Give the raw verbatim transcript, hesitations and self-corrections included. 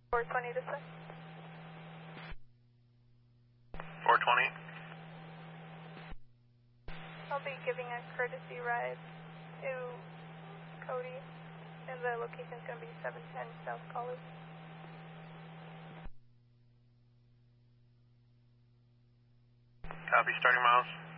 four twenty to six. four twenty. I'll be giving a courtesy ride to Cody, and the location is going to be seven ten South College. Copy, starting miles.